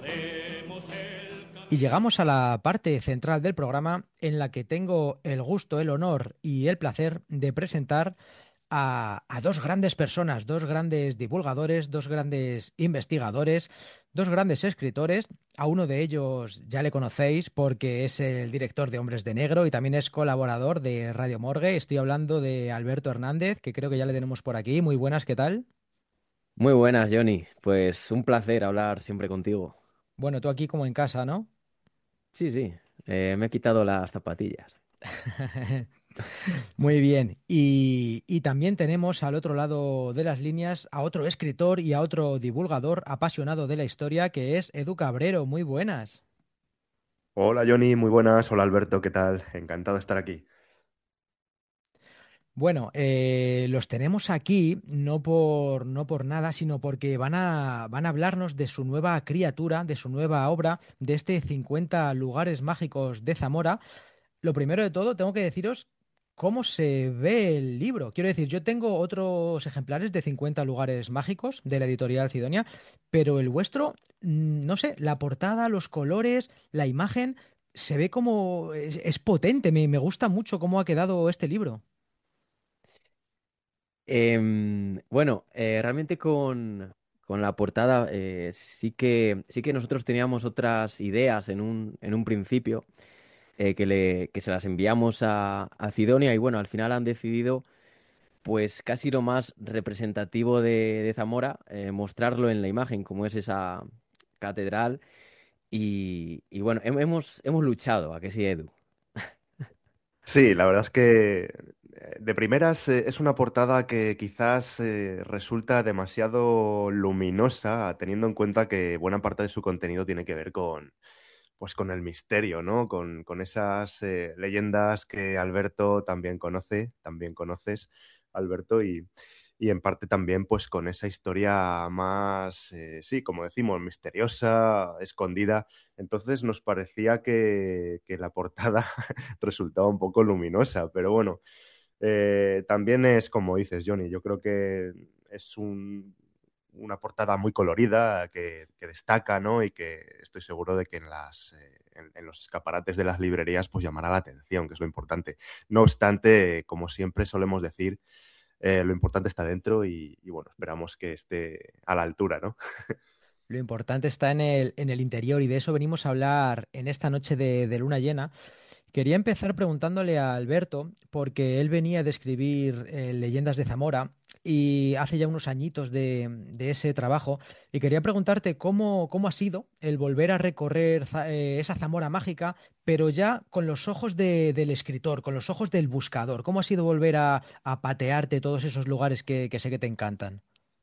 Y llegamos a la parte central del programa en la que tengo el gusto, el honor y el placer de presentar a dos grandes personas, dos grandes divulgadores, dos grandes investigadores, dos grandes escritores. A uno de ellos ya le conocéis porque es el director de Hombres de Negro y también es colaborador de Radio Morgue. Estoy hablando de Alberto Hernández, que creo que ya le tenemos por aquí. Muy buenas, ¿qué tal? Muy buenas, Johnny. Pues un placer hablar siempre contigo. Bueno, tú aquí como en casa, ¿no? Sí, sí, me he quitado las zapatillas. Muy bien. Y también tenemos al otro lado de las líneas a otro escritor y a otro divulgador apasionado de la historia que es Edu Cabrero. Muy buenas. Hola Johnny, muy buenas. Hola Alberto, ¿qué tal? Encantado de estar aquí. Bueno, los tenemos aquí no por nada, sino porque van a hablarnos de su nueva criatura, de su nueva obra, de este 50 lugares mágicos de Zamora. Lo primero de todo, tengo que deciros cómo se ve el libro. Quiero decir, yo tengo otros ejemplares de 50 lugares mágicos de la editorial Sidonia, pero el vuestro, no sé, la portada, los colores, la imagen, se ve como es potente. Me gusta mucho cómo ha quedado este libro. Bueno, realmente con la portada sí que nosotros teníamos otras ideas en un principio que se las enviamos a Cidonia y bueno, al final han decidido pues casi lo más representativo de Zamora, mostrarlo en la imagen, como es esa catedral. Y bueno, hemos luchado, ¿a que sí, Edu? Sí, la verdad es que de primeras es una portada que quizás resulta demasiado luminosa, teniendo en cuenta que buena parte de su contenido tiene que ver pues, con el misterio, ¿no? Con esas leyendas que Alberto también conoce, también conoces, Alberto, y en parte también pues con esa historia más, sí, como decimos, misteriosa, escondida. Entonces nos parecía que la portada resultaba un poco luminosa, pero bueno, también es como dices, Johnny, yo creo que es una portada muy colorida que destaca, ¿no? Y que estoy seguro de que en los escaparates de las librerías pues llamará la atención, que es lo importante. No obstante, como siempre solemos decir, lo importante está dentro y bueno, esperamos que esté a la altura, ¿no? Lo importante está en el interior y de eso venimos a hablar en esta noche de luna llena. Quería empezar preguntándole a Alberto, porque él venía de escribir Leyendas de Zamora y hace ya unos añitos de ese trabajo, y quería preguntarte cómo ha sido el volver a recorrer esa Zamora mágica, pero ya con los ojos del escritor, con los ojos del buscador. ¿Cómo ha sido volver a patearte todos esos lugares que sé que te encantan?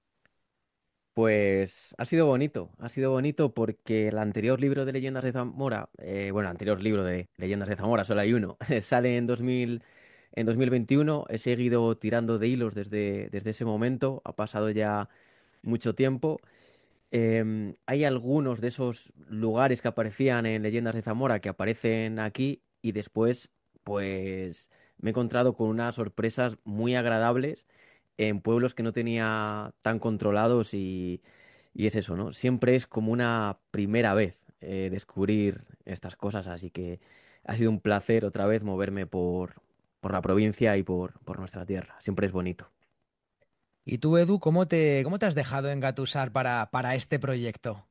Pues ha sido bonito porque el anterior libro de Leyendas de Zamora, bueno, el anterior libro de Leyendas de Zamora, solo hay uno, sale en 2021. He seguido tirando de hilos desde ese momento, ha pasado ya mucho tiempo. Hay algunos de esos lugares que aparecían en Leyendas de Zamora que aparecen aquí y después, pues, me he encontrado con unas sorpresas muy agradables en pueblos que no tenía tan controlados y es eso, ¿no? Siempre es como una primera vez descubrir estas cosas, así que ha sido un placer otra vez moverme por la provincia y por nuestra tierra. Siempre es bonito. Y tú, Edu, ¿cómo te has dejado engatusar para este proyecto?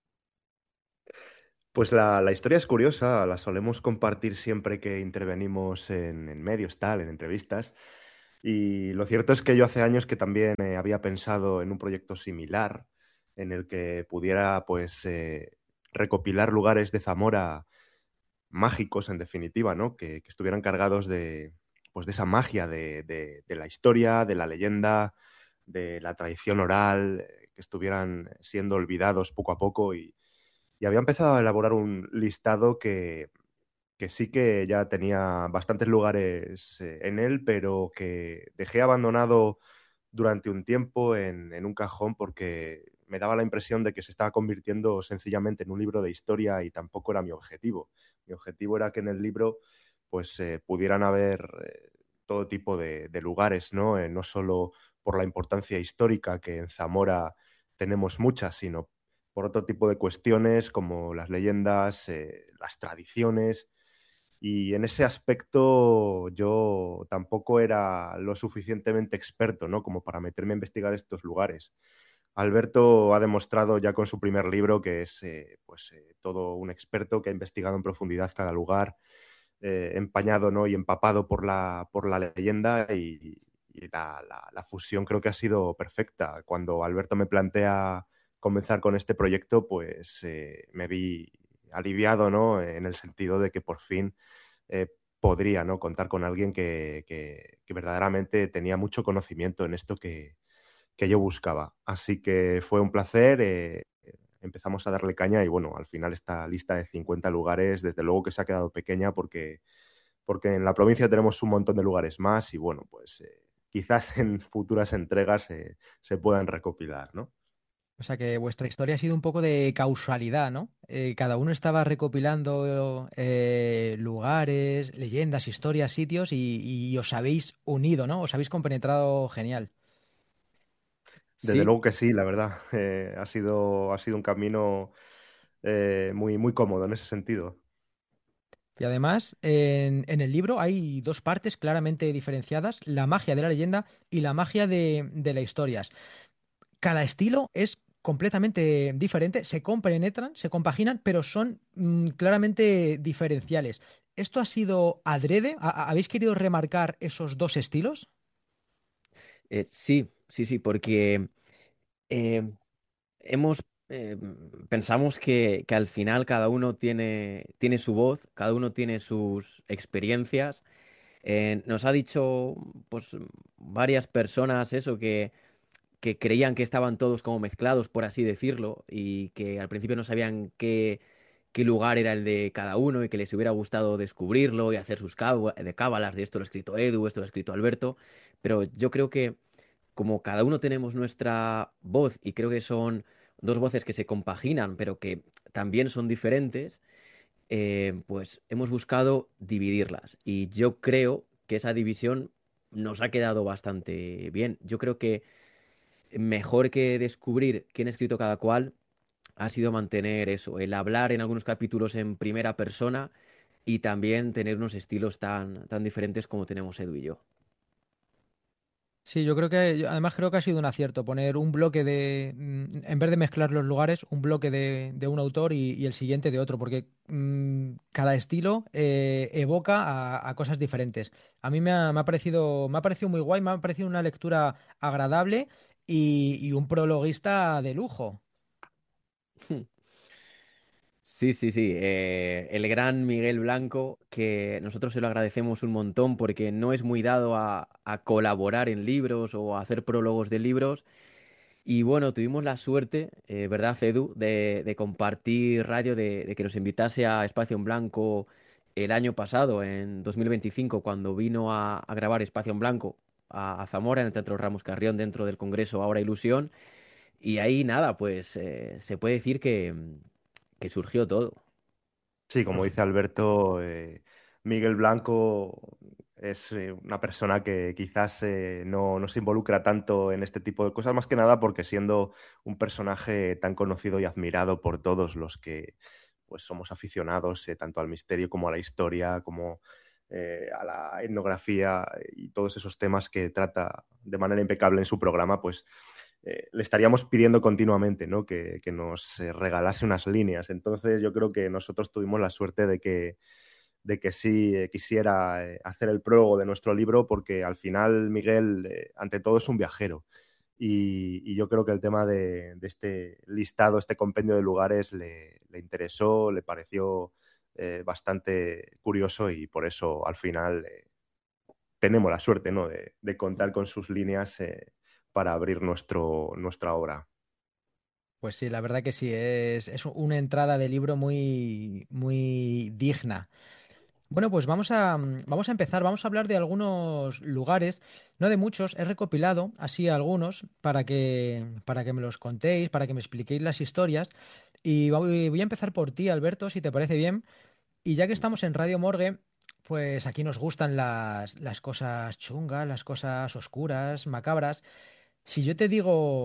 Pues la historia es curiosa, la solemos compartir siempre que intervenimos en medios, tal, en entrevistas. Y lo cierto es que yo hace años que también había pensado en un proyecto similar en el que pudiera, pues, recopilar lugares de Zamora mágicos, en definitiva, ¿no? Que estuvieran cargados pues, de esa magia de la historia, de la leyenda, de la tradición oral, que estuvieran siendo olvidados poco a poco y había empezado a elaborar un listado que sí que ya tenía bastantes lugares en él, pero que dejé abandonado durante un tiempo en un cajón porque me daba la impresión de que se estaba convirtiendo sencillamente en un libro de historia y tampoco era mi objetivo. Mi objetivo era que en el libro pues pudieran haber todo tipo de lugares, ¿no? No solo por la importancia histórica, que en Zamora tenemos muchas, sino por otro tipo de cuestiones como las leyendas, las tradiciones. Y en ese aspecto yo tampoco era lo suficientemente experto, ¿no? Como para meterme a investigar estos lugares. Alberto ha demostrado ya con su primer libro que es todo un experto que ha investigado en profundidad cada lugar, empañado, ¿no? Y empapado por la leyenda y la fusión creo que ha sido perfecta. Cuando Alberto me plantea comenzar con este proyecto, pues me vi aliviado, ¿no? En el sentido de que por fin eh, podría, ¿no? Contar con alguien que verdaderamente tenía mucho conocimiento en esto que yo buscaba. Así que fue un placer. Empezamos a darle caña y bueno, al final esta lista de 50 lugares, desde luego que se ha quedado pequeña porque en la provincia tenemos un montón de lugares más y bueno, pues quizás en futuras entregas se puedan recopilar, ¿no? O sea que vuestra historia ha sido un poco de causalidad, ¿no? Cada uno estaba recopilando lugares, leyendas, historias, sitios y os habéis unido, ¿no? Os habéis compenetrado genial. Desde Sí, luego que sí, la verdad. Ha sido un camino muy, muy cómodo en ese sentido. Y además, en el libro hay dos partes claramente diferenciadas, la magia de la leyenda y la magia de las historias. Cada estilo es completamente diferente, se compenetran, se compaginan, pero son claramente diferenciales. ¿Esto ha sido adrede? ¿Habéis querido remarcar esos dos estilos? sí, sí, sí, porque eh, hemos, pensamos que al final cada uno tiene su voz, cada uno tiene sus experiencias. Nos ha dicho pues varias personas eso que creían que estaban todos como mezclados, por así decirlo, y que al principio no sabían qué lugar era el de cada uno y que les hubiera gustado descubrirlo y hacer sus de cábalas de esto lo ha escrito Edu, esto lo ha escrito Alberto, pero yo creo que como cada uno tenemos nuestra voz y creo que son dos voces que se compaginan, pero que también son diferentes, pues hemos buscado dividirlas y yo creo que esa división nos ha quedado bastante bien. Yo creo que mejor que descubrir quién ha escrito cada cual ha sido mantener eso, el hablar en algunos capítulos en primera persona y también tener unos estilos tan diferentes como tenemos Edu y yo. Sí, yo creo que, además creo que ha sido un acierto poner un bloque en vez de mezclar los lugares, un bloque de un autor y el siguiente de otro, porque cada estilo evoca a cosas diferentes. A mí me ha parecido muy guay, me ha parecido una lectura agradable y un prologuista de lujo. Sí, sí, sí. El gran Miguel Blanco, que nosotros se lo agradecemos un montón porque no es muy dado a colaborar en libros o a hacer prólogos de libros. Y bueno, tuvimos la suerte, ¿verdad, Edu?, de compartir radio, de que nos invitase a Espacio en Blanco el año pasado, en 2025, cuando vino a grabar Espacio en Blanco a Zamora, en el Teatro Ramos Carrión, dentro del Congreso Ahora Ilusión. Y ahí nada, pues se puede decir que surgió todo. Sí, como dice Alberto, Miguel Blanco es una persona que quizás no se involucra tanto en este tipo de cosas, más que nada porque siendo un personaje tan conocido y admirado por todos los que pues, somos aficionados tanto al misterio como a la historia, como a la etnografía y todos esos temas que trata de manera impecable en su programa, pues le estaríamos pidiendo continuamente, ¿no? Que nos regalase unas líneas. Entonces yo creo que nosotros tuvimos la suerte de que sí quisiera hacer el prólogo de nuestro libro porque al final Miguel, ante todo, es un viajero. Y yo creo que el tema de este listado, este compendio de lugares, le interesó, le pareció bastante curioso y por eso al final tenemos la suerte, ¿no? De contar con sus líneas para abrir nuestra obra. Pues sí, la verdad que sí, es una entrada de libro muy, muy digna. Bueno, pues vamos a empezar, vamos a hablar de algunos lugares, no de muchos, he recopilado así algunos para que me los contéis, para que me expliquéis las historias. Y voy a empezar por ti, Alberto, si te parece bien. Y ya que estamos en Radio Morgue, pues aquí nos gustan las cosas chungas, las cosas oscuras, macabras. Si yo te digo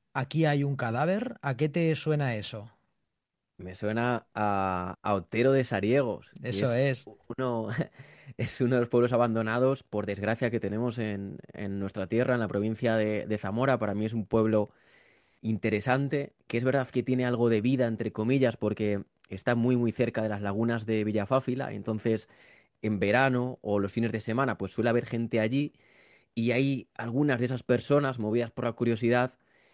Aquí hay un cadáver. ¿A qué te suena eso? Me suena a Otero de Sariegos y Eso es. uno, es uno de los pueblos abandonados, por desgracia, que tenemos en nuestra tierra, en la provincia de Zamora. Para mí es un pueblo interesante, que es verdad que tiene algo de vida, entre comillas, porque está muy, muy cerca de las lagunas de Villafáfila. Entonces, en verano o los fines de semana, pues suele haber gente allí y hay algunas de esas personas, movidas por la curiosidad,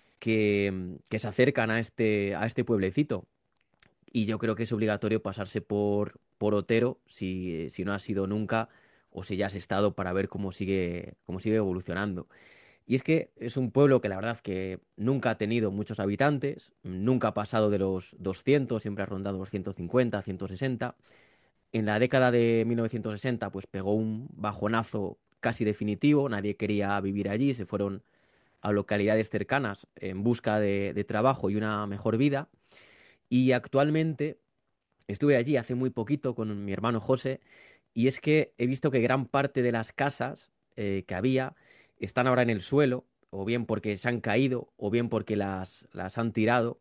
que se acercan a este pueblecito. Y yo creo que es obligatorio pasarse por Otero si no has sido nunca o si ya has estado para ver cómo sigue evolucionando. Y es que es un pueblo que la verdad que nunca ha tenido muchos habitantes, nunca ha pasado de los 200, siempre ha rondado los 150, 160. En la década de 1960 pues pegó un bajonazo casi definitivo, nadie quería vivir allí, se fueron a localidades cercanas en busca de trabajo y una mejor vida. Y actualmente estuve allí hace muy poquito con mi hermano José y es que he visto que gran parte de las casas que había están ahora en el suelo, o bien porque se han caído, o bien porque las han tirado,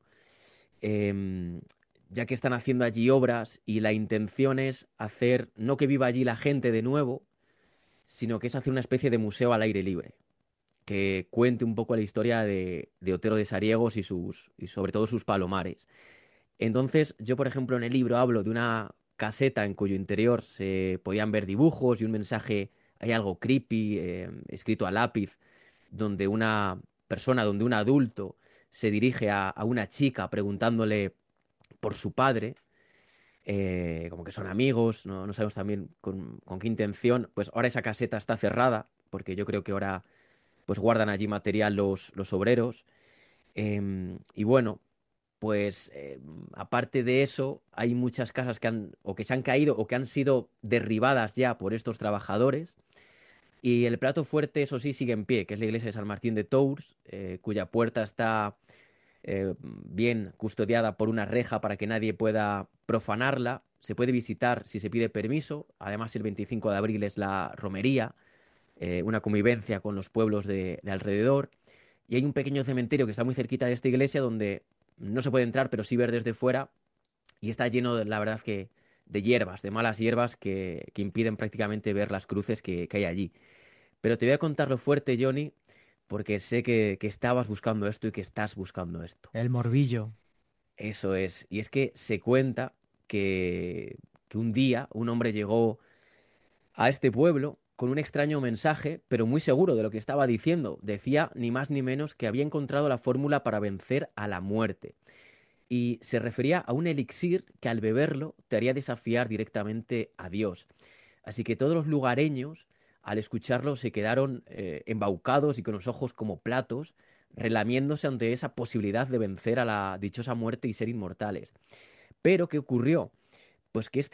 em, ya que están haciendo allí obras y la intención es hacer, no que viva allí la gente de nuevo, sino que es hacer una especie de museo al aire libre, que cuente un poco la historia de Otero de Sariegos y sobre todo sus palomares. Entonces, yo, por ejemplo, en el libro hablo de una caseta en cuyo interior se podían ver dibujos y un mensaje, hay algo creepy, escrito a lápiz, donde una persona, donde un adulto se dirige a una chica preguntándole por su padre, como que son amigos, no sabemos también con qué intención. Pues ahora esa caseta está cerrada, porque yo creo que ahora pues guardan allí material los obreros. Y bueno, pues aparte de eso, hay muchas casas que han o que se han caído o que han sido derribadas ya por estos trabajadores. Y el plato fuerte, eso sí, sigue en pie, que es la iglesia de San Martín de Tours, cuya puerta está bien custodiada por una reja para que nadie pueda profanarla. Se puede visitar si se pide permiso. Además, el 25 de abril es la romería, una convivencia con los pueblos de alrededor. Y hay un pequeño cementerio que está muy cerquita de esta iglesia donde no se puede entrar, pero sí ver desde fuera. Y está lleno, la verdad, que de hierbas, de malas hierbas que impiden prácticamente ver las cruces que hay allí. Pero te voy a contar lo fuerte, Johnny, porque sé que estabas buscando esto y que estás buscando esto. El morbillo. Eso es. Y es que se cuenta que un día un hombre llegó a este pueblo con un extraño mensaje, pero muy seguro de lo que estaba diciendo. Decía ni más ni menos que había encontrado la fórmula para vencer a la muerte. Y se refería a un elixir que al beberlo te haría desafiar directamente a Dios. Así que todos los lugareños, al escucharlo, se quedaron embaucados y con los ojos como platos, relamiéndose ante esa posibilidad de vencer a la dichosa muerte y ser inmortales. Pero, ¿qué ocurrió? Pues que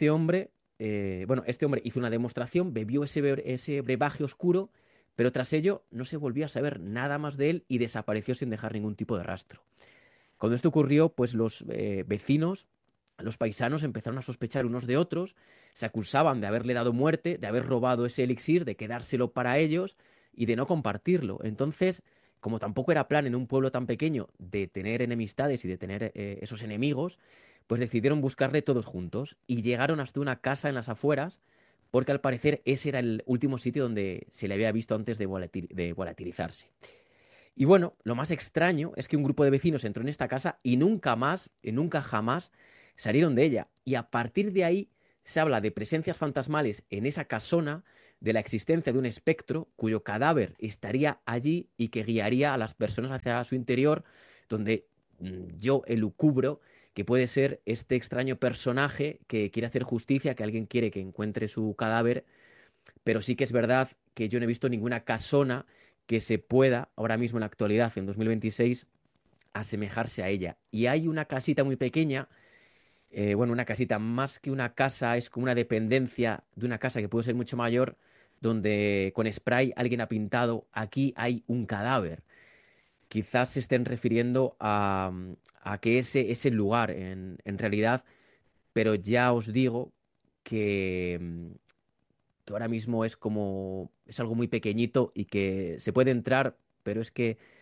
este hombre hizo una demostración, bebió ese brebaje oscuro, pero tras ello no se volvió a saber nada más de él y desapareció sin dejar ningún tipo de rastro. Cuando esto ocurrió, pues los vecinos, los paisanos empezaron a sospechar unos de otros, se acusaban de haberle dado muerte, de haber robado ese elixir, de quedárselo para ellos y de no compartirlo. Entonces, como tampoco era plan en un pueblo tan pequeño de tener enemistades y de tener esos enemigos, pues decidieron buscarle todos juntos y llegaron hasta una casa en las afueras, porque al parecer ese era el último sitio donde se le había visto antes de volatilizarse. Y bueno, lo más extraño es que un grupo de vecinos entró en esta casa y nunca más, nunca jamás salieron de ella. Y a partir de ahí se habla de presencias fantasmales en esa casona, de la existencia de un espectro cuyo cadáver estaría allí y que guiaría a las personas hacia su interior, donde yo elucubro que puede ser este extraño personaje que quiere hacer justicia, que alguien quiere que encuentre su cadáver, pero sí que es verdad que yo no he visto ninguna casona que se pueda, ahora mismo en la actualidad, en 2026, asemejarse a ella. Y hay una casita muy pequeña, bueno, una casita más que una casa, es como una dependencia de una casa que puede ser mucho mayor, donde con spray alguien ha pintado, aquí hay un cadáver. Quizás se estén refiriendo a que ese es el lugar en realidad, pero ya os digo que, que ahora mismo es como, es algo muy pequeñito y que se puede entrar, pero es que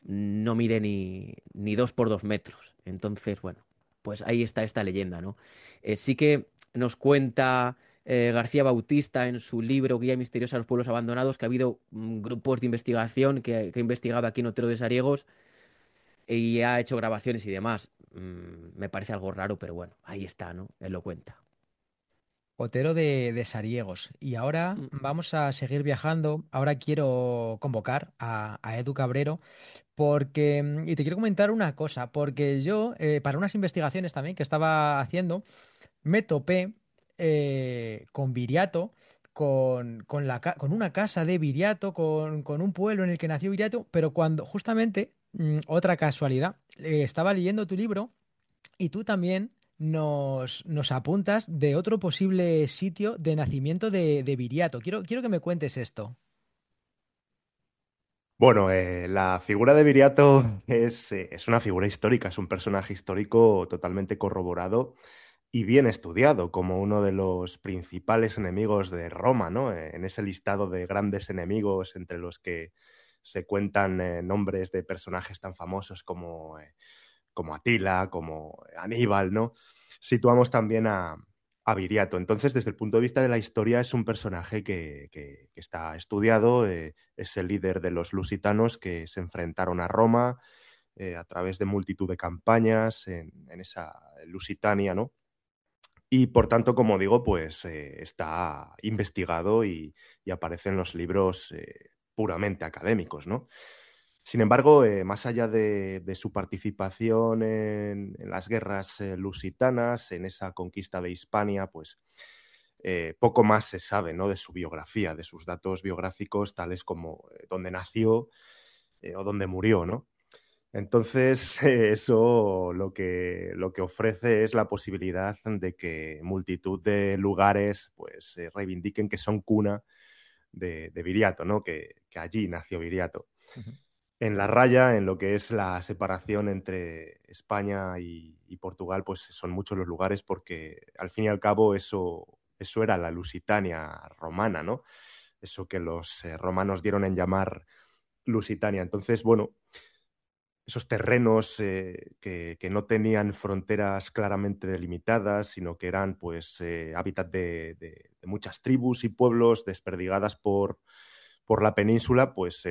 no mide ni 2 por 2 metros. Entonces, bueno, pues ahí está esta leyenda, ¿no? Sí que nos cuenta García Bautista en su libro Guía Misteriosa a los Pueblos Abandonados que ha habido grupos de investigación que ha investigado aquí en Otero de Sariegos y ha hecho grabaciones y demás. Me parece algo raro, pero bueno, ahí está, ¿no? Él lo cuenta. Otero de Sariegos. Y ahora Mm. vamos a seguir viajando. Ahora quiero convocar a Edu Cabrero porque, y te quiero comentar una cosa, porque yo, para unas investigaciones también que estaba haciendo, me topé con Viriato, con una casa de Viriato, con un pueblo en el que nació Viriato, pero cuando justamente, otra casualidad, estaba leyendo tu libro y tú también nos apuntas de otro posible sitio de nacimiento de Viriato. Quiero que me cuentes esto. Bueno, la figura de Viriato es una figura histórica, es un personaje histórico totalmente corroborado y bien estudiado como uno de los principales enemigos de Roma, ¿no? En ese listado de grandes enemigos entre los que se cuentan nombres de personajes tan famosos como Atila, como Aníbal, ¿no? Situamos también a Viriato. Entonces, desde el punto de vista de la historia, es un personaje que está estudiado, es el líder de los lusitanos que se enfrentaron a Roma a través de multitud de campañas en esa Lusitania, ¿no? Y por tanto, como digo, pues está investigado y aparece en los libros puramente académicos, ¿no? Sin embargo, más allá de su participación en las guerras lusitanas, en esa conquista de Hispania, pues poco más se sabe, ¿no? De su biografía, de sus datos biográficos, tales como dónde nació o dónde murió, ¿no? Entonces, eso lo que ofrece es la posibilidad de que multitud de lugares pues, reivindiquen que son cuna de Viriato, ¿no? Que allí nació Viriato. Ujú. En la raya, en lo que es la separación entre España y Portugal, pues son muchos los lugares porque al fin y al cabo eso era la Lusitania romana, ¿no? Eso que los romanos dieron en llamar Lusitania. Entonces, bueno, esos terrenos que no tenían fronteras claramente delimitadas, sino que eran pues hábitat de muchas tribus y pueblos desperdigadas por la península, pues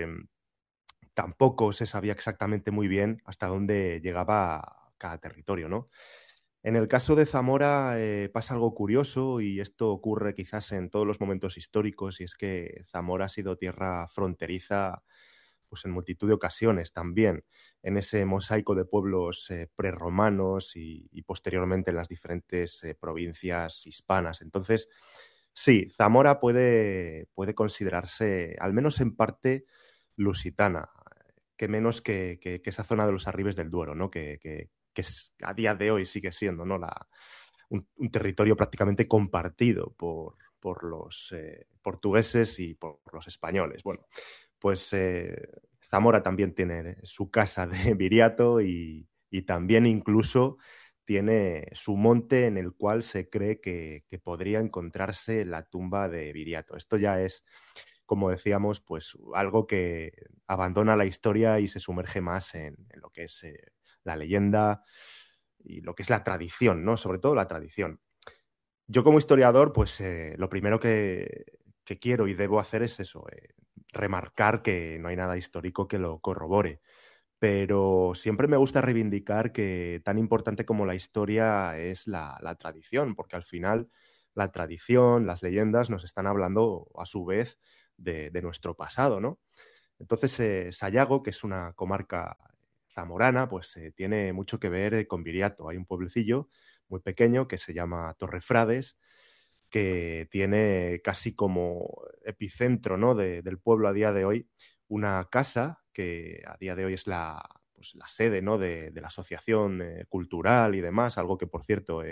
tampoco se sabía exactamente muy bien hasta dónde llegaba cada territorio, ¿no? En el caso de Zamora pasa algo curioso y esto ocurre quizás en todos los momentos históricos y es que Zamora ha sido tierra fronteriza pues en multitud de ocasiones también, en ese mosaico de pueblos prerromanos y posteriormente en las diferentes provincias hispanas. Entonces, sí, Zamora puede considerarse, al menos en parte, lusitana, que menos que esa zona de los Arribes del Duero, ¿no? Que a día de hoy sigue siendo, ¿no? Un territorio prácticamente compartido por los portugueses y por los españoles. Bueno, pues Zamora también tiene su casa de Viriato y también incluso tiene su monte en el cual se cree que podría encontrarse la tumba de Viriato. Esto ya es, como decíamos, pues algo que abandona la historia y se sumerge más en lo que es la leyenda y lo que es la tradición, ¿no? Sobre todo la tradición. Yo como historiador, pues lo primero que quiero y debo hacer es eso, remarcar que no hay nada histórico que lo corrobore. Pero siempre me gusta reivindicar que tan importante como la historia es la tradición, porque al final la tradición, las leyendas nos están hablando a su vez de nuestro pasado, ¿no? Entonces, Sayago, que es una comarca zamorana, pues tiene mucho que ver con Viriato. Hay un pueblecillo muy pequeño que se llama Torrefrades, que tiene casi como epicentro, ¿no? del pueblo a día de hoy una casa que a día de hoy es pues, la sede, ¿no? de la asociación cultural y demás, algo que por cierto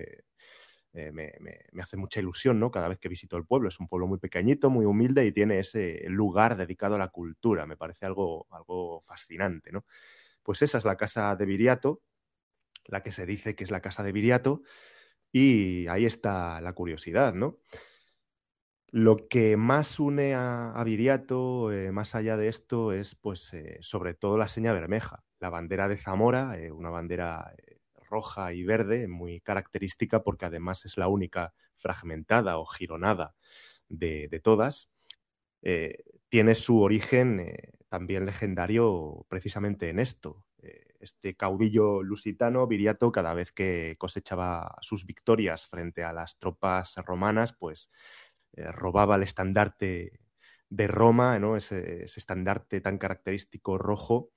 me hace mucha ilusión, ¿no? Cada vez que visito el pueblo. Es un pueblo muy pequeñito, muy humilde y tiene ese lugar dedicado a la cultura. Me parece algo fascinante, ¿no? Pues esa es la casa de Viriato, la que se dice que es la casa de Viriato, y ahí está la curiosidad, ¿no? Lo que más une a Viriato, más allá de esto, es pues sobre todo la seña bermeja, la bandera de Zamora, una bandera roja y verde, muy característica porque además es la única fragmentada o gironada de todas. Eh, Tiene su origen también legendario precisamente en esto. Este caudillo lusitano, Viriato, cada vez que cosechaba sus victorias frente a las tropas romanas, pues robaba el estandarte de Roma, ¿no? Ese estandarte tan característico rojo,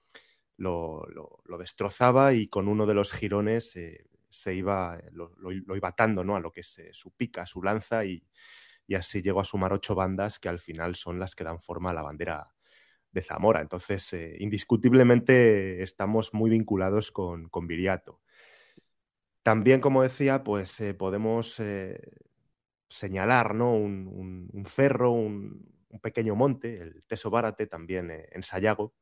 lo destrozaba y con uno de los jirones se iba, lo iba atando, ¿no? A lo que es su pica, su lanza, y así llegó a sumar 8 bandas que al final son las que dan forma a la bandera de Zamora. Entonces, indiscutiblemente estamos muy vinculados con Viriato. También, como decía, pues podemos señalar, ¿no? Un cerro, un pequeño monte, el Teso Bárate, también en Sayago,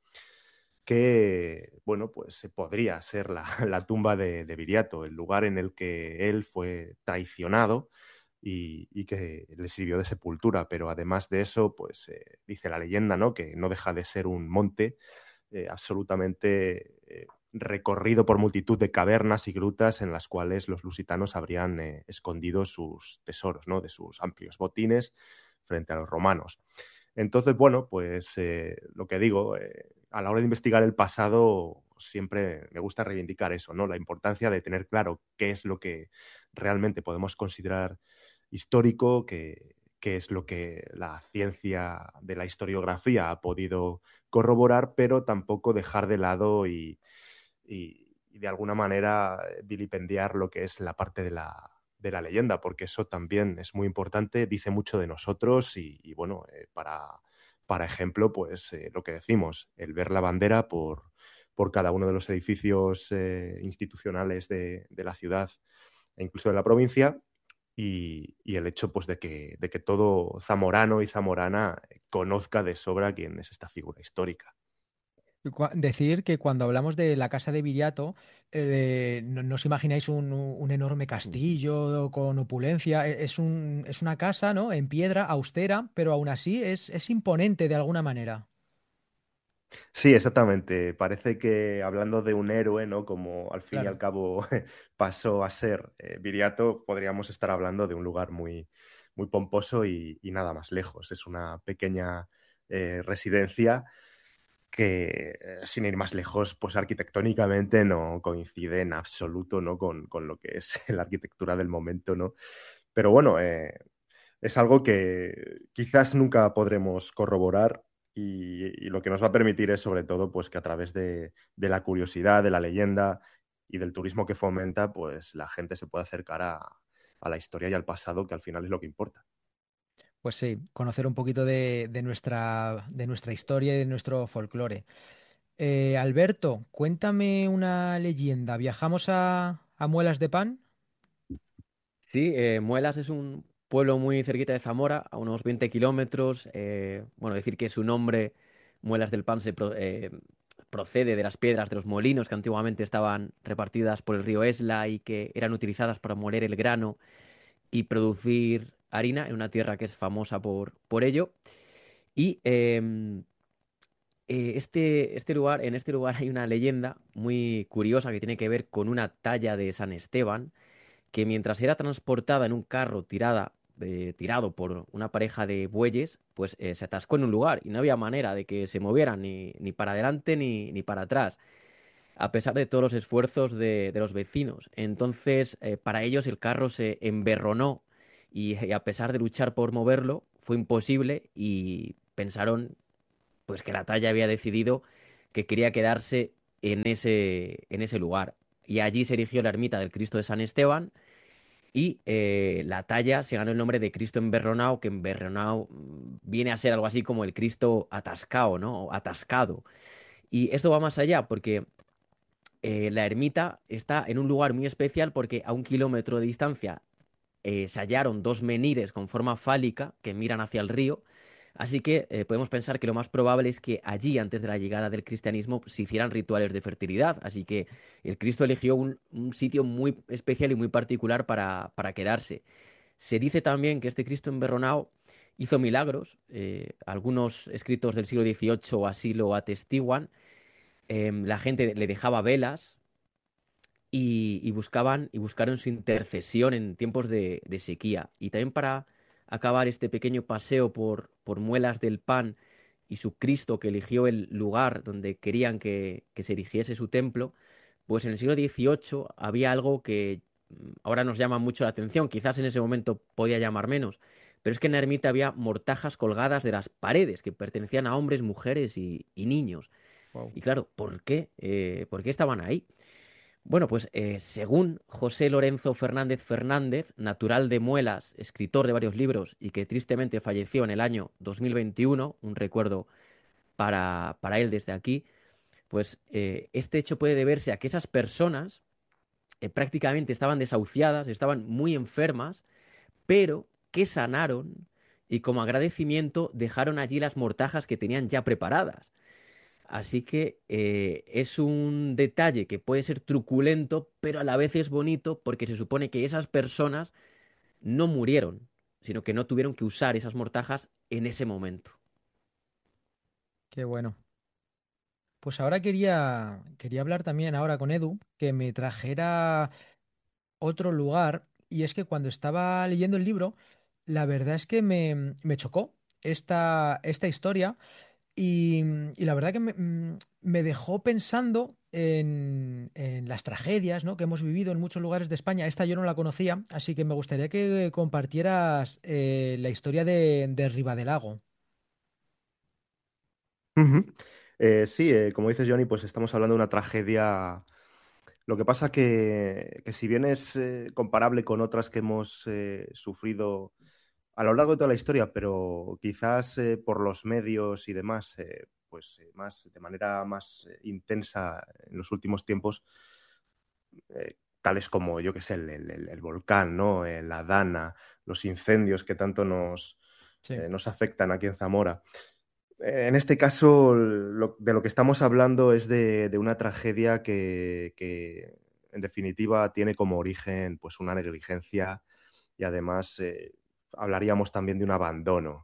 que, bueno, pues podría ser la, la tumba de Viriato, el lugar en el que él fue traicionado y que le sirvió de sepultura. Pero además de eso, pues dice la leyenda, ¿no? Que no deja de ser un monte absolutamente recorrido por multitud de cavernas y grutas en las cuales los lusitanos habrían escondido sus tesoros, ¿no? De sus amplios botines frente a los romanos. Entonces, bueno, pues lo que digo, a la hora de investigar el pasado, siempre me gusta reivindicar eso, ¿no? La importancia de tener claro qué es lo que realmente podemos considerar histórico, qué es lo que la ciencia de la historiografía ha podido corroborar, pero tampoco dejar de lado y de alguna manera vilipendiar lo que es la parte de la leyenda, porque eso también es muy importante, dice mucho de nosotros y bueno, para ejemplo, pues lo que decimos, el ver la bandera por cada uno de los edificios institucionales de la ciudad e incluso de la provincia y el hecho pues de que todo zamorano y zamorana conozca de sobra quién es esta figura histórica. Decir que cuando hablamos de la casa de Viriato, no os imagináis un enorme castillo con opulencia. Es una casa, ¿no? En piedra, austera, pero aún así es imponente de alguna manera. Sí, exactamente. Parece que hablando de un héroe, ¿no? Como al fin y al Claro. cabo pasó a ser Viriato, podríamos estar hablando de un lugar muy, muy pomposo y nada más lejos. Es una pequeña residencia que, sin ir más lejos, pues arquitectónicamente no coincide en absoluto, ¿no? Con lo que es la arquitectura del momento, ¿no? Pero bueno, es algo que quizás nunca podremos corroborar y lo que nos va a permitir es sobre todo pues que a través de la curiosidad, de la leyenda y del turismo que fomenta, pues la gente se pueda acercar a la historia y al pasado, que al final es lo que importa. Pues sí, conocer un poquito de nuestra historia y de nuestro folclore. Alberto, cuéntame una leyenda. ¿Viajamos a Muelas de Pan? Sí, Muelas es un pueblo muy cerquita de Zamora, a unos 20 kilómetros. Bueno, decir que su nombre, Muelas del Pan, procede de las piedras de los molinos que antiguamente estaban repartidas por el río Esla y que eran utilizadas para moler el grano y producir harina en una tierra que es famosa por ello. Y este lugar, en este lugar hay una leyenda muy curiosa que tiene que ver con una talla de San Esteban que mientras era transportada en un carro tirado por una pareja de bueyes, pues se atascó en un lugar y no había manera de que se movieran ni para adelante ni para atrás, a pesar de todos los esfuerzos de los vecinos. Entonces, para ellos el carro se emberronó y a pesar de luchar por moverlo, fue imposible y pensaron pues que la talla había decidido que quería quedarse en ese lugar. Y allí se erigió la ermita del Cristo de San Esteban y la talla se ganó el nombre de Cristo emberronao, que emberronao viene a ser algo así como el Cristo atascado, ¿no? O atascado. Y esto va más allá porque la ermita está en un lugar muy especial porque a 1 kilómetro de distancia se hallaron dos menires con forma fálica que miran hacia el río. Así que podemos pensar que lo más probable es que allí, antes de la llegada del cristianismo, se hicieran rituales de fertilidad. Así que el Cristo eligió un sitio muy especial y muy particular para quedarse. Se dice también que este Cristo emberronao hizo milagros. Algunos escritos del siglo XVIII así lo atestiguan. La gente le dejaba velas y buscaron su intercesión en tiempos de sequía. Y también para acabar este pequeño paseo por Muelas del Pan y su Cristo que eligió el lugar donde querían que se erigiese su templo, pues en el siglo XVIII había algo que ahora nos llama mucho la atención, quizás en ese momento podía llamar menos, pero es que en la ermita había mortajas colgadas de las paredes que pertenecían a hombres, mujeres y niños. Wow. Y claro, ¿por qué? ¿Por qué estaban ahí? Bueno, pues según José Lorenzo Fernández Fernández, natural de Muelas, escritor de varios libros y que tristemente falleció en el año 2021, un recuerdo para él desde aquí, pues este hecho puede deberse a que esas personas prácticamente estaban desahuciadas, estaban muy enfermas, pero que sanaron y como agradecimiento dejaron allí las mortajas que tenían ya preparadas. Así que es un detalle que puede ser truculento, pero a la vez es bonito porque se supone que esas personas no murieron, sino que no tuvieron que usar esas mortajas en ese momento. Qué bueno. Pues ahora quería hablar también ahora con Edu, que me trajera otro lugar, y es que cuando estaba leyendo el libro, la verdad es que me chocó esta historia. Y la verdad que me dejó pensando en las tragedias, ¿no?, que hemos vivido en muchos lugares de España. Esta yo no la conocía, así que me gustaría que compartieras la historia de Ribadelago. Ujú. Sí, como dices, Johnny, pues estamos hablando de una tragedia. Lo que pasa que si bien es comparable con otras que hemos sufrido a lo largo de toda la historia, pero quizás por los medios y demás, pues más de manera más intensa en los últimos tiempos, tales como, yo qué sé, el volcán, ¿no? La Dana, los incendios que tanto Sí, nos afectan aquí en Zamora. En este caso, de lo que estamos hablando es de una tragedia que, en definitiva, tiene como origen pues, una negligencia y además hablaríamos también de un abandono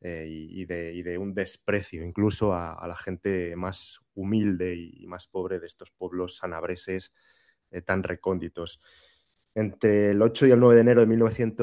y de un desprecio incluso a la gente más humilde y más pobre de estos pueblos sanabreses tan recónditos. Entre el 8 y el 9 de enero de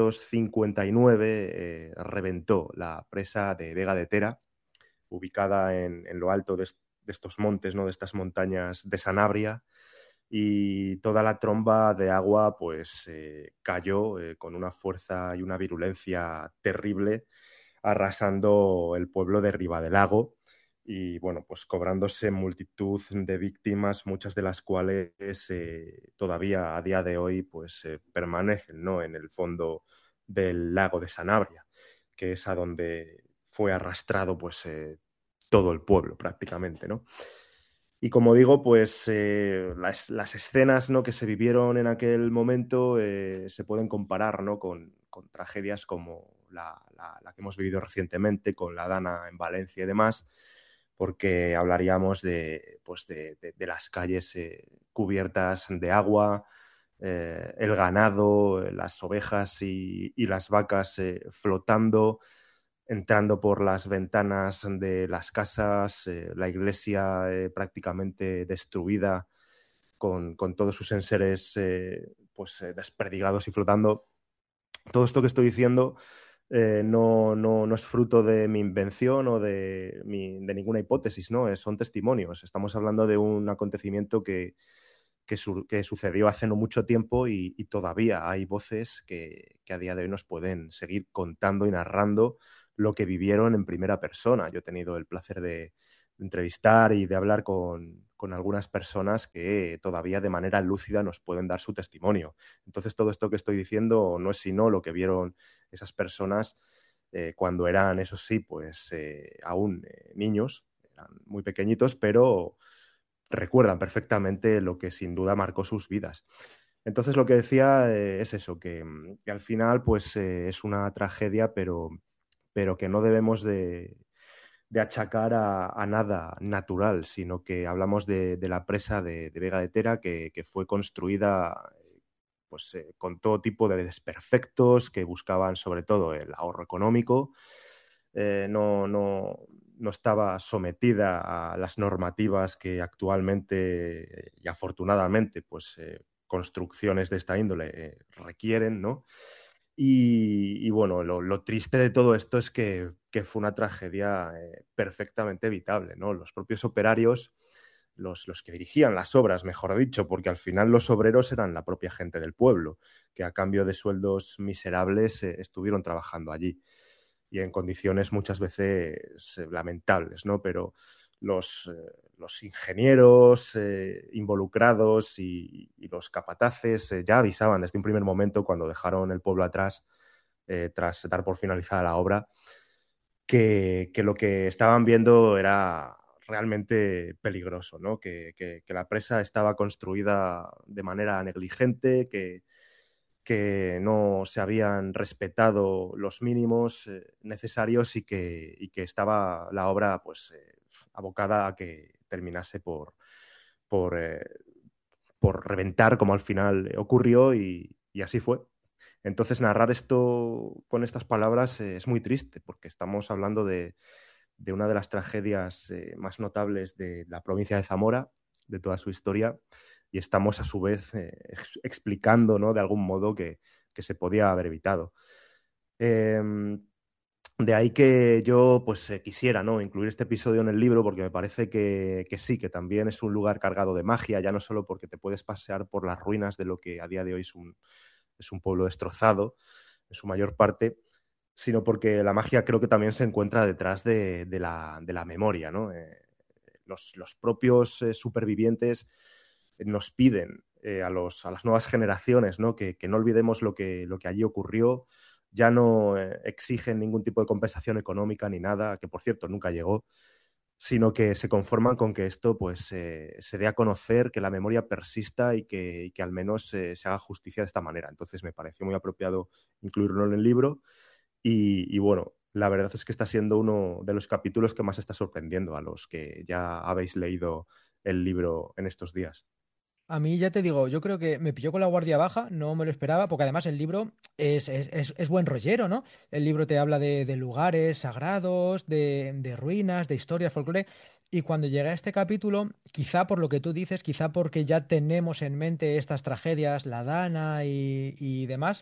1959 reventó la presa de Vega de Tera, ubicada en lo alto de estos montes, ¿no? De estas montañas de Sanabria, y toda la tromba de agua pues cayó con una fuerza y una virulencia terrible, arrasando el pueblo de Ribadelago y bueno, pues cobrándose multitud de víctimas, muchas de las cuales todavía a día de hoy pues permanecen, ¿no?, en el fondo del lago de Sanabria, que es a donde fue arrastrado pues todo el pueblo prácticamente, ¿no? Y como digo, pues las escenas, ¿no?, que se vivieron en aquel momento se pueden comparar, ¿no?, con tragedias como la que hemos vivido recientemente, con la Dana en Valencia y demás, porque hablaríamos pues de las calles cubiertas de agua, el ganado, las ovejas y las vacas flotando, entrando por las ventanas de las casas, la iglesia prácticamente destruida, con todos sus enseres pues, desperdigados y flotando. Todo esto que estoy diciendo no es fruto de mi invención o de ninguna hipótesis, ¿no? Son testimonios. Estamos hablando de un acontecimiento que sucedió hace no mucho tiempo y todavía hay voces que a día de hoy nos pueden seguir contando y narrando lo que vivieron en primera persona. Yo he tenido el placer de entrevistar y de hablar con algunas personas que todavía de manera lúcida nos pueden dar su testimonio. Entonces, todo esto que estoy diciendo no es sino lo que vieron esas personas cuando eran, eso sí, pues aún niños, eran muy pequeñitos, pero recuerdan perfectamente lo que sin duda marcó sus vidas. Entonces lo que decía es eso, que al final pues es una tragedia, pero que no debemos de achacar a nada natural, sino que hablamos de la presa de Vega de Tera que fue construida pues, con todo tipo de desperfectos que buscaban sobre todo el ahorro económico no estaba sometida a las normativas que actualmente y afortunadamente, pues construcciones de esta índole requieren, ¿no? Y bueno, lo triste de todo esto es que fue una tragedia perfectamente evitable, ¿no? Los propios operarios, los que dirigían las obras, mejor dicho, porque al final los obreros eran la propia gente del pueblo, que a cambio de sueldos miserables estuvieron trabajando allí y en condiciones muchas veces lamentables, ¿no? Pero los ingenieros involucrados y los capataces ya avisaban desde un primer momento cuando dejaron el pueblo atrás, tras dar por finalizada la obra, que lo que estaban viendo era realmente peligroso, ¿no? Que la presa estaba construida de manera negligente, que no se habían respetado los mínimos necesarios y que estaba la obra pues abocada a que terminase por, eh, por reventar como al final ocurrió y así fue. Entonces narrar esto con estas palabras es muy triste porque estamos hablando de una de las tragedias más notables de la provincia de Zamora, de toda su historia, y estamos a su vez explicando, ¿no? De algún modo que se podía haber evitado. Eh, de ahí que yo pues quisiera, ¿no? Incluir este episodio en el libro porque me parece que sí, que también es un lugar cargado de magia, ya no solo porque te puedes pasear por las ruinas de lo que a día de hoy es un pueblo destrozado en su mayor parte, sino porque la magia creo que también se encuentra detrás de la memoria, ¿no? Los propios supervivientes nos piden a las nuevas generaciones, ¿no? Que no olvidemos lo que allí ocurrió. Ya no exigen ningún tipo de compensación económica ni nada, que por cierto nunca llegó, sino que se conforman con que esto pues se dé a conocer, que la memoria persista y que al menos se haga justicia de esta manera. Entonces me pareció muy apropiado incluirlo en el libro y bueno, la verdad es que está siendo uno de los capítulos que más está sorprendiendo a los que ya habéis leído el libro en estos días. A mí ya te digo, yo creo que me pilló con la guardia baja, no me lo esperaba, porque además el libro es buen rollero, ¿no? El libro te habla de lugares sagrados, de ruinas, de historias, folclore. Y cuando llegué a este capítulo, quizá por lo que tú dices, quizá porque ya tenemos en mente estas tragedias, la Dana y demás.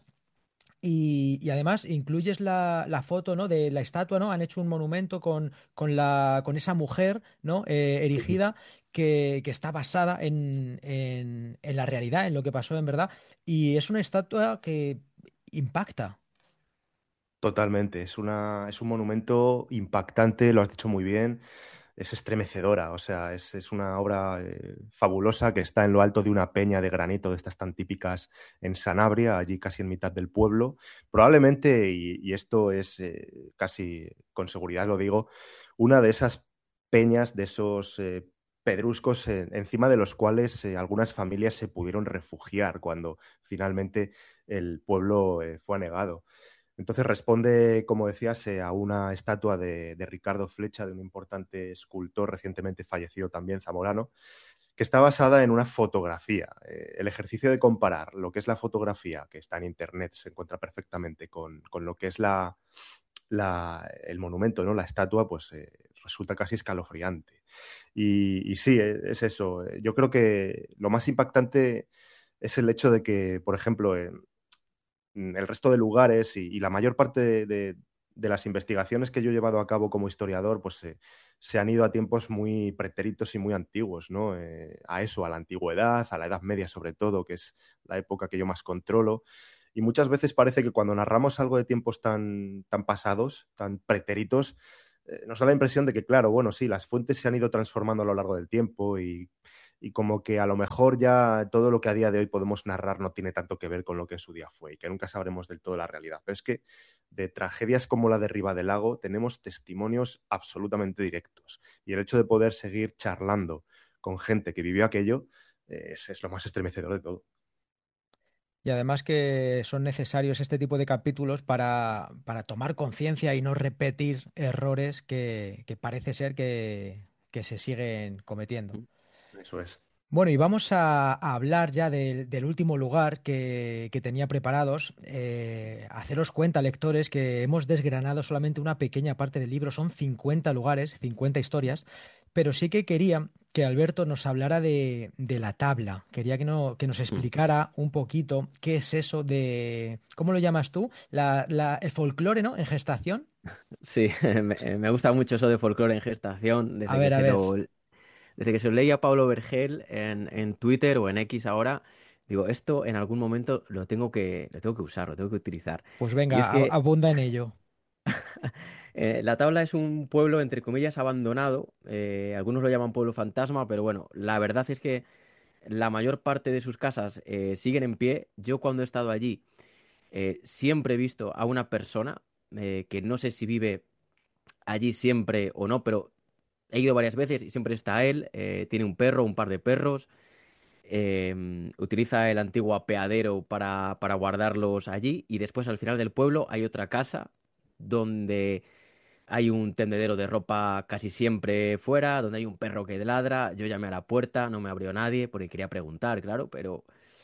Y además incluyes la foto, ¿no? De la estatua, ¿no? Han hecho un monumento con esa mujer, ¿no? Ujú. Erigida, que está basada en la realidad, en lo que pasó en verdad. Y es una estatua que impacta. Totalmente, es un monumento impactante, lo has dicho muy bien, es estremecedora, o sea, es una obra fabulosa que está en lo alto de una peña de granito de estas tan típicas en Sanabria, allí casi en mitad del pueblo. Probablemente, y esto es casi con seguridad lo digo, una de esas peñas, de esos pedruscos encima de los cuales algunas familias se pudieron refugiar cuando finalmente el pueblo fue anegado. Entonces responde, como decías, a una estatua de Ricardo Flecha, de un importante escultor recientemente fallecido también, zamorano, que está basada en una fotografía. El ejercicio de comparar lo que es la fotografía, que está en Internet, se encuentra perfectamente con lo que es el monumento, ¿no? La estatua, pues resulta casi escalofriante. Y sí, es eso. Yo creo que lo más impactante es el hecho de que, por ejemplo, el resto de lugares y la mayor parte de las investigaciones que yo he llevado a cabo como historiador, pues se han ido a tiempos muy pretéritos y muy antiguos, ¿no? A eso, a la antigüedad, a la Edad Media sobre todo, que es la época que yo más controlo. Y muchas veces parece que cuando narramos algo de tiempos tan pasados, tan pretéritos, nos da la impresión de que, claro, bueno, sí, las fuentes se han ido transformando a lo largo del tiempo y como que a lo mejor ya todo lo que a día de hoy podemos narrar no tiene tanto que ver con lo que en su día fue y que nunca sabremos del todo la realidad. Pero es que de tragedias como la de Lago tenemos testimonios absolutamente directos y el hecho de poder seguir charlando con gente que vivió aquello es lo más estremecedor de todo. Y además que son necesarios este tipo de capítulos para tomar conciencia y no repetir errores que parece ser que se siguen cometiendo. Eso es. Bueno, y vamos a hablar ya del último lugar que tenía preparados. Haceros cuenta, lectores, que hemos desgranado solamente una pequeña parte del libro. Son 50 lugares, 50 historias, pero sí que quería que Alberto nos hablara de la tabla. Quería que, no, que nos Mm. explicara un poquito qué es eso de, ¿cómo lo llamas tú? El folclore, ¿no? En gestación. Sí, me gusta mucho eso de folclore en gestación, A ver. desde que se lo leí a Pablo Vergel en Twitter o en X ahora, digo, esto en algún momento lo tengo que usar, lo tengo que utilizar. Pues Y es venga, que abunda en ello. La Tabla es un pueblo, entre comillas, abandonado. Algunos lo llaman pueblo fantasma, pero bueno, la verdad es que la mayor parte de sus casas siguen en pie. Yo cuando he estado allí siempre he visto a una persona que no sé si vive allí siempre o no, pero he ido varias veces y siempre está él. Tiene un perro, un par de perros. Utiliza el antiguo apeadero para guardarlos allí y después al final del pueblo hay otra casa donde hay un tendedero de ropa casi siempre fuera, donde hay un perro que ladra. Yo llamé a la puerta, no me abrió nadie porque quería preguntar, claro, pero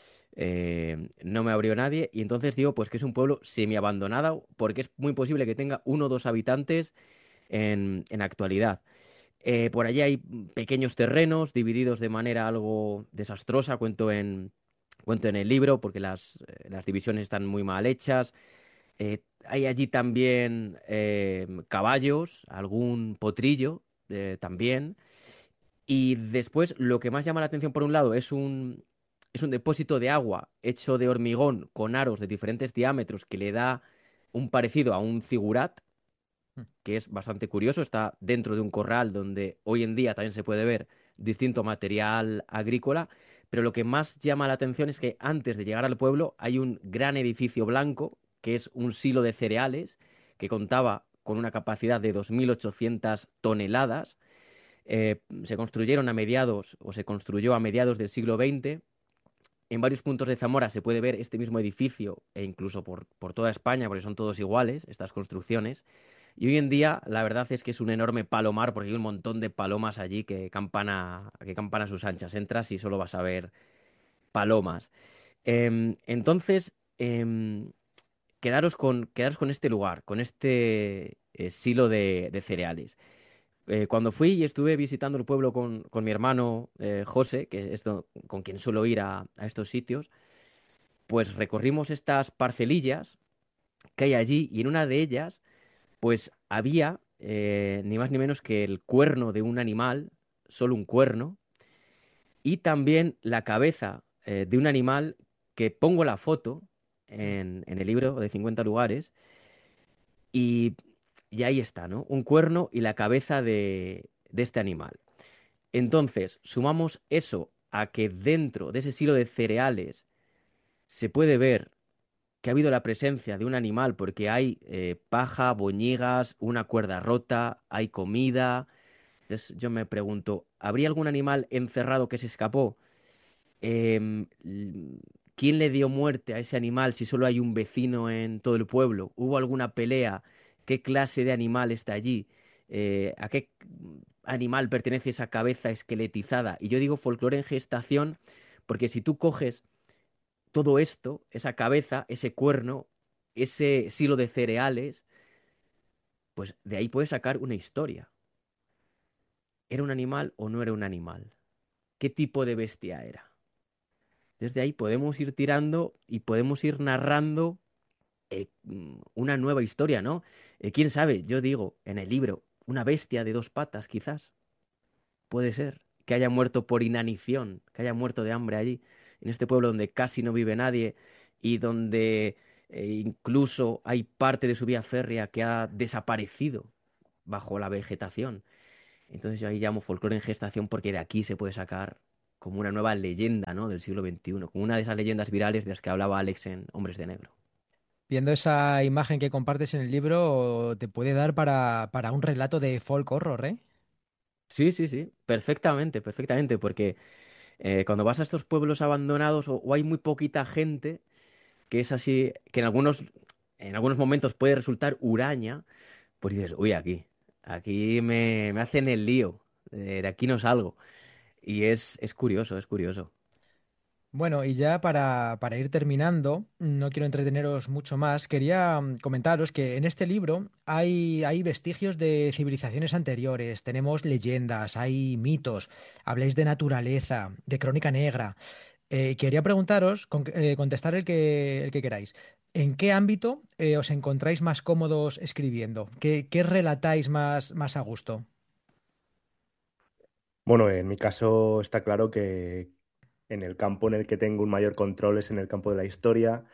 no me abrió nadie. Y entonces digo, pues que es un pueblo semi-abandonado porque es muy posible que tenga uno o dos habitantes en actualidad. Por allí hay pequeños terrenos divididos de manera algo desastrosa, cuento en el libro, porque las divisiones están muy mal hechas. Hay allí también caballos, algún potrillo también. Y después lo que más llama la atención por un lado es un depósito de agua hecho de hormigón con aros de diferentes diámetros que le da un parecido a un zigurat, que es bastante curioso. Está dentro de un corral donde hoy en día también se puede ver distinto material agrícola. Pero lo que más llama la atención es que antes de llegar al pueblo hay un gran edificio blanco, que es un silo de cereales, que contaba con una capacidad de 2.800 toneladas. Se construyeron a mediados, o se construyó a mediados del siglo XX. En varios puntos de Zamora se puede ver este mismo edificio, e incluso por toda España, porque son todos iguales, estas construcciones. Y hoy en día, la verdad es que es un enorme palomar, porque hay un montón de palomas allí que campan a sus anchas. Entras y solo vas a ver palomas. Entonces, quedaros con este lugar, con este silo de cereales. Cuando fui y estuve visitando el pueblo con mi hermano José, que es con quien suelo ir a estos sitios, pues recorrimos estas parcelillas que hay allí y en una de ellas pues había ni más ni menos que el cuerno de un animal, solo un cuerno, y también la cabeza de un animal que pongo la foto en el libro de 50 lugares y, y ahí está, ¿no? Un cuerno y la cabeza de este animal. Entonces, sumamos eso a que dentro de ese silo de cereales se puede ver que ha habido la presencia de un animal porque hay paja, boñigas, una cuerda rota, hay comida. Entonces yo me pregunto, ¿habría algún animal encerrado que se escapó? ¿Quién le dio muerte a ese animal si solo hay un vecino en todo el pueblo? ¿Hubo alguna pelea? ¿Qué clase de animal está allí? ¿A qué animal pertenece esa cabeza esqueletizada? Y yo digo folclore en gestación porque si tú coges todo esto, esa cabeza, ese cuerno, ese silo de cereales, pues de ahí puedes sacar una historia. ¿Era un animal o no era un animal? ¿Qué tipo de bestia era? Desde ahí podemos ir tirando y podemos ir narrando una nueva historia, ¿no? ¿Quién sabe? Yo digo, en el libro, una bestia de dos patas, quizás. Puede ser. Que haya muerto por inanición, que haya muerto de hambre allí, en este pueblo donde casi no vive nadie y donde incluso hay parte de su vía férrea que ha desaparecido bajo la vegetación. Entonces yo ahí llamo folclore en gestación porque de aquí se puede sacar como una nueva leyenda, ¿no? Del siglo XXI, como una de esas leyendas virales de las que hablaba Alex en Hombres de Negro. Viendo esa imagen que compartes en el libro, te puede dar para un relato de folk horror, ¿eh? Sí, sí, sí, perfectamente, perfectamente, porque cuando vas a estos pueblos abandonados o hay muy poquita gente, que es así, que en algunos momentos puede resultar huraña, pues dices, uy, aquí me hacen el lío, de aquí no salgo. Y es curioso, es curioso. Bueno, y ya para ir terminando, no quiero entreteneros mucho más, quería comentaros que en este libro hay vestigios de civilizaciones anteriores, tenemos leyendas, hay mitos, habláis de naturaleza, de crónica negra. Quería preguntaros, contestar el que queráis. ¿En qué ámbito os encontráis más cómodos escribiendo? ¿Qué relatáis más a gusto? Bueno, en mi caso está claro que en el campo en el que tengo un mayor control es en el campo de la historia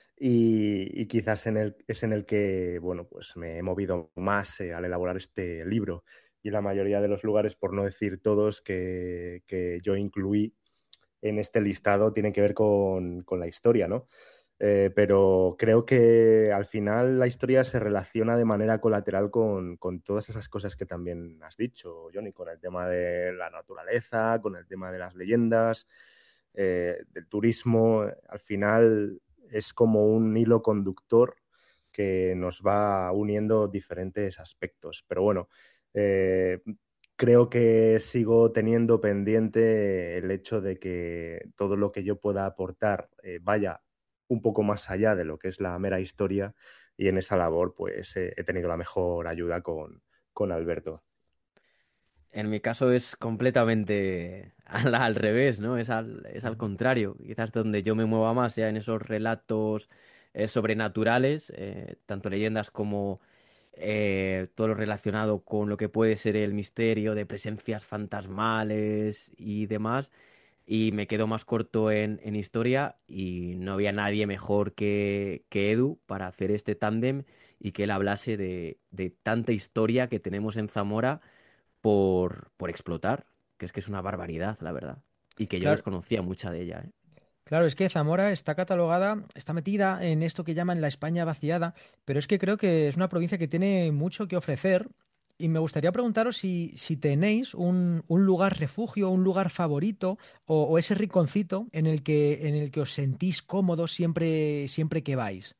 y quizás es en el que, bueno, pues me he movido más al elaborar este libro. Y la mayoría de los lugares, por no decir todos, que yo incluí en este listado tienen que ver con la historia, ¿no? Pero creo que al final la historia se relaciona de manera colateral con todas esas cosas que también has dicho, Johnny, con el tema de la naturaleza, con el tema de las leyendas, del turismo. Al final es como un hilo conductor que nos va uniendo diferentes aspectos. Pero bueno, eh, creo que sigo teniendo pendiente el hecho de que todo lo que yo pueda aportar vaya un poco más allá de lo que es la mera historia y en esa labor pues he tenido la mejor ayuda con Alberto. En mi caso es completamente al revés, ¿no? Es al Ujú. contrario. Quizás donde yo me mueva más sea en esos relatos sobrenaturales, tanto leyendas como todo lo relacionado con lo que puede ser el misterio de presencias fantasmales y demás. Y me quedo más corto en historia y no había nadie mejor que Edu para hacer este tándem y que él hablase de tanta historia que tenemos en Zamora por explotar, que es una barbaridad, la verdad. Y que yo Claro, desconocía mucha de ella, ¿eh? claro, es que Zamora está catalogada, está metida en esto que llaman la España vaciada, pero es que creo que es una provincia que tiene mucho que ofrecer y me gustaría preguntaros si tenéis un lugar refugio, un lugar favorito o ese rinconcito en el que os sentís cómodos siempre que vais.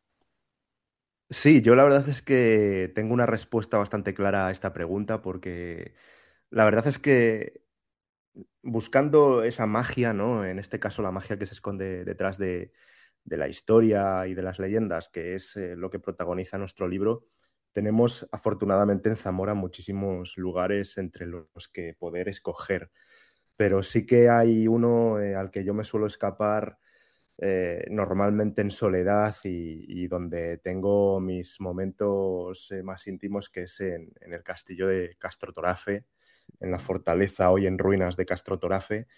Sí, yo la verdad es que tengo una respuesta bastante clara a esta pregunta porque la verdad es que buscando esa magia, ¿no? En este caso, la magia que se esconde detrás de la historia y de las leyendas, que es lo que protagoniza nuestro libro, tenemos afortunadamente en Zamora muchísimos lugares entre los que poder escoger. Pero sí que hay uno al que yo me suelo escapar normalmente en soledad y donde tengo mis momentos más íntimos, que es en el castillo de Castro Torafe, en la fortaleza hoy en ruinas de Castro Torafe,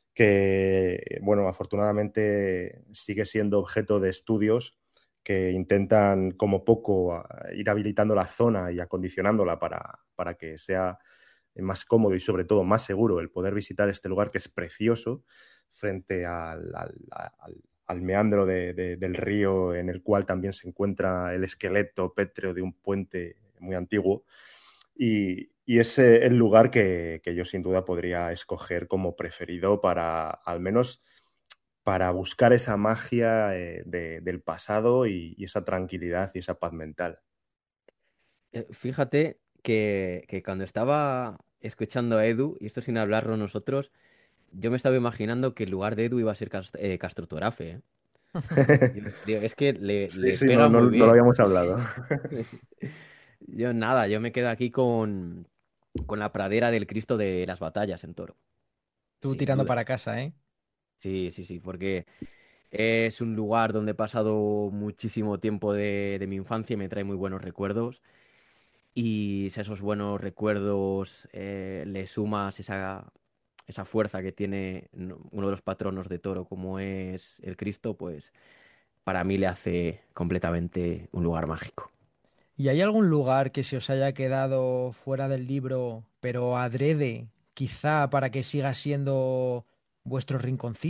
que, bueno, afortunadamente sigue siendo objeto de estudios que intentan como poco ir habilitando la zona y acondicionándola para que sea más cómodo y sobre todo más seguro el poder visitar este lugar que es precioso frente al meandro del río en el cual también se encuentra el esqueleto pétreo de un puente muy antiguo y es el lugar que yo sin duda podría escoger como preferido para al menos para buscar esa magia del pasado y esa tranquilidad y esa paz mental. Fíjate que cuando estaba escuchando a Edu, y esto sin hablarlo nosotros, yo me estaba imaginando que el lugar de Edu iba a ser Castro Torafe, ¿eh? Digo, es que Sí, le sí, no, pega no, muy no lo bien. habíamos hablado. Yo nada, yo me quedo aquí con la pradera del Cristo de las Batallas en Toro, Tú sin tirando duda. para casa, ¿eh? Sí, sí, sí, porque es un lugar donde he pasado muchísimo tiempo de mi infancia y me trae muy buenos recuerdos. Y si a esos buenos recuerdos le sumas esa fuerza que tiene uno de los patronos de Toro, como es el Cristo, pues para mí le hace completamente un lugar mágico. ¿Y hay algún lugar que se os haya quedado fuera del libro, pero adrede, quizá para que siga siendo vuestro rinconcito?